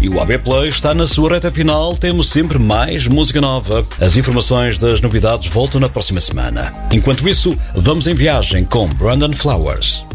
o AB Play está na sua reta final, temos sempre mais música nova. As informações das novidades voltam na próxima semana. Enquanto isso, vamos em viagem com Brandon Flowers.